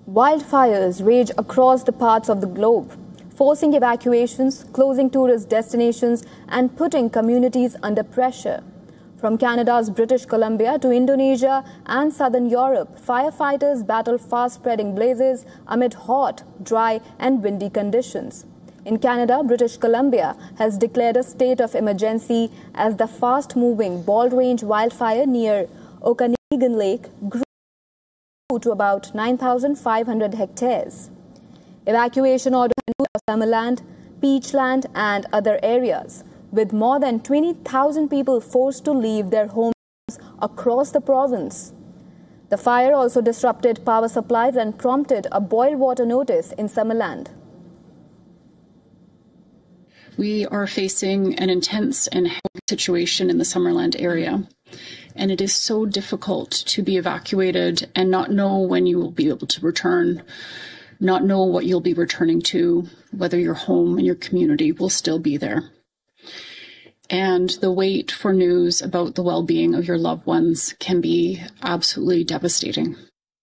Wildfires rage across the parts of the globe, forcing evacuations, closing tourist destinations, and putting communities under pressure. From Canada's British Columbia to Indonesia and southern Europe, firefighters battle fast-spreading blazes amid hot, dry, and windy conditions. In Canada, British Columbia has declared a state of emergency as the fast-moving Bald Range wildfire near Okanagan Lake grew to about 9,500 hectares. Evacuation orders include Summerland, Peachland, and other areas, with more than 20,000 people forced to leave their homes across the province. The fire also disrupted power supplies and prompted a boil water notice in Summerland. We are facing an intense and heavy situation in the Summerland area, and it is so difficult to be evacuated and not know when you will be able to return, not know what you'll be returning to, whether your home and your community will still be there. And the wait for news about the well-being of your loved ones can be absolutely devastating.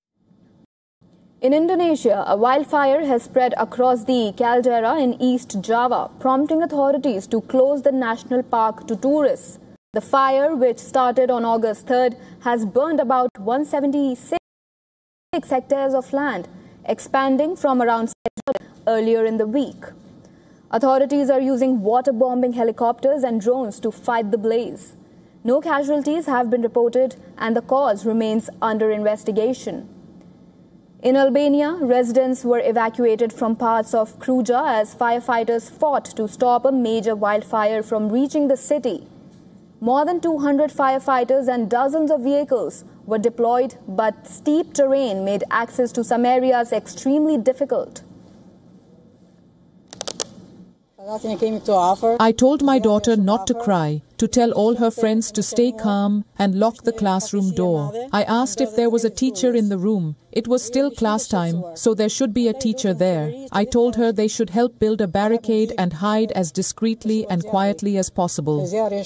In Indonesia, a wildfire has spread across the caldera in East Java, prompting authorities to close the national park to tourists. The fire, which started on August 3rd, has burned about 176 hectares of land, expanding from around earlier in the week. Authorities are using water-bombing helicopters and drones to fight the blaze. No casualties have been reported, and the cause remains under investigation. In Albania, residents were evacuated from parts of Kruja as firefighters fought to stop a major wildfire from reaching the city. More than 200 firefighters and dozens of vehicles were deployed, but steep terrain made access to some areas extremely difficult. I told my daughter not to cry, to tell all her friends to stay calm and lock the classroom door. I asked if there was a teacher in the room. It was still class time, so there should be a teacher there. I told her they should help build a barricade and hide as discreetly and quietly as possible.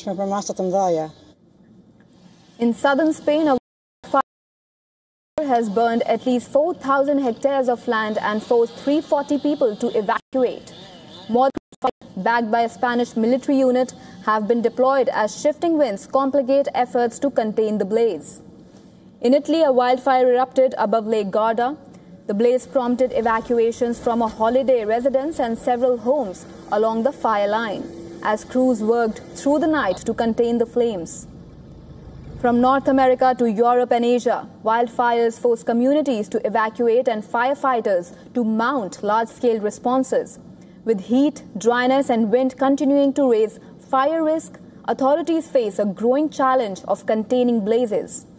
In southern Spain, a fire has burned at least 4,000 hectares of land and forced 340 people to evacuate. More than 5, backed by a Spanish military unit, have been deployed as shifting winds complicate efforts to contain the blaze. In Italy, a wildfire erupted above Lake Garda. The blaze prompted evacuations from a holiday residence and several homes along the fire line, as crews worked through the night to contain the flames. From North America to Europe and Asia, wildfires force communities to evacuate and firefighters to mount large-scale responses. With heat, dryness and wind continuing to raise fire risk, authorities face a growing challenge of containing blazes.